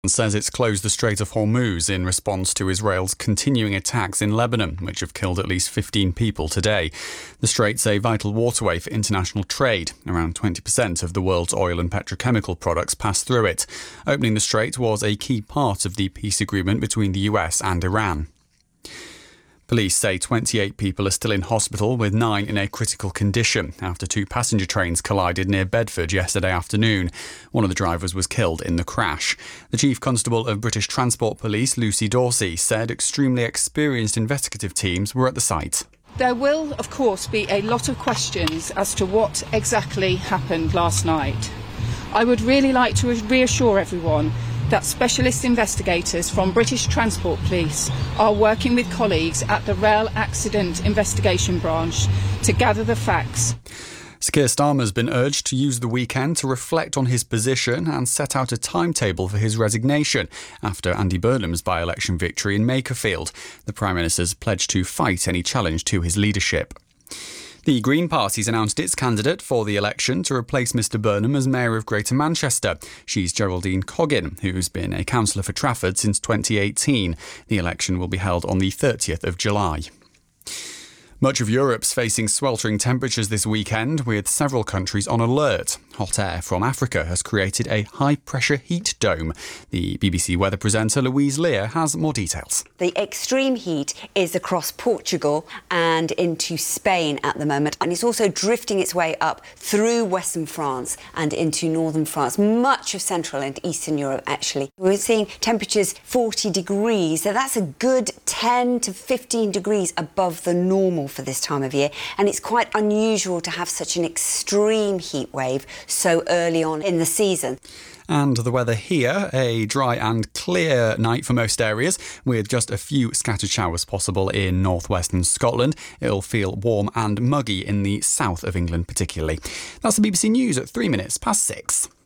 says it's closed the Strait of Hormuz in response to Israel's continuing attacks in Lebanon, which have killed at least 15 people today. The strait's a vital waterway for international trade. Around 20% of the world's oil and petrochemical products pass through it. Opening the strait was a key part of the peace agreement between the US and Iran. Police say 28 people are still in hospital, with 9 in a critical condition after 2 passenger trains collided near Bedford yesterday afternoon. One of the drivers was killed in the crash. The Chief Constable of British Transport Police, Lucy Dorsey, said extremely experienced investigative teams were at the site. There will, of course, be a lot of questions as to what exactly happened last night. I would really like to reassure everyone that specialist investigators from British Transport Police are working with colleagues at the Rail Accident Investigation Branch to gather the facts. Sir Keir Starmer's been urged to use the weekend to reflect on his position and set out a timetable for his resignation after Andy Burnham's by-election victory in Makerfield. The Prime Minister's pledged to fight any challenge to his leadership. The Green Party's announced its candidate for the election to replace Mr Burnham as Mayor of Greater Manchester. She's Geraldine Coggin, who's been a councillor for Trafford since 2018. The election will be held on the 30th of July. Much of Europe's facing sweltering temperatures this weekend, with several countries on alert. Hot air from Africa has created a high-pressure heat dome. The BBC weather presenter Louise Lear has more details. The extreme heat is across Portugal and into Spain at the moment, and it's also drifting its way up through western France and into northern France, much of central and eastern Europe, actually. We're seeing temperatures 40 degrees, so that's a good 10 to 15 degrees above the normal for this time of year, and it's quite unusual to have such an extreme heat wave so early on in the season. And the weather here, a dry and clear night for most areas, with just a few scattered showers possible in northwestern Scotland. It'll feel warm and muggy in the south of England particularly. That's the BBC News at 3 minutes past 6.